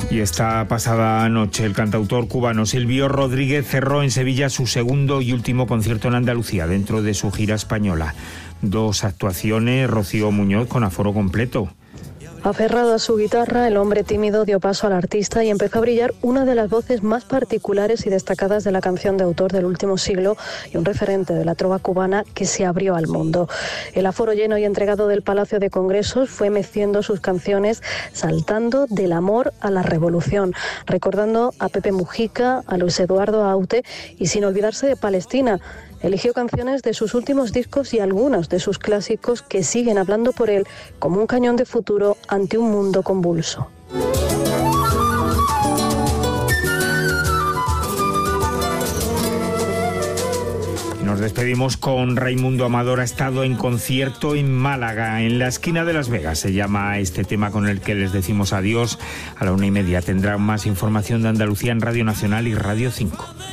Y esta pasada noche el cantautor cubano Silvio Rodríguez cerró en Sevilla su segundo y último concierto en Andalucía dentro de su gira española. 2 actuaciones, Rocío Muñoz con aforo completo. Aferrado a su guitarra, el hombre tímido dio paso al artista y empezó a brillar una de las voces más particulares y destacadas de la canción de autor del último siglo y un referente de la trova cubana que se abrió al mundo. El aforo lleno y entregado del Palacio de Congresos fue meciendo sus canciones, saltando del amor a la revolución, recordando a Pepe Mujica, a Luis Eduardo Aute y sin olvidarse de Palestina. Eligió canciones de sus últimos discos y algunos de sus clásicos que siguen hablando por él como un cañón de futuro ante un mundo convulso. Nos despedimos con Raimundo Amador. Ha estado en concierto en Málaga, en la esquina de Las Vegas. Se llama este tema con el que les decimos adiós. A la 1:30 tendrán más información de Andalucía en Radio Nacional y Radio 5.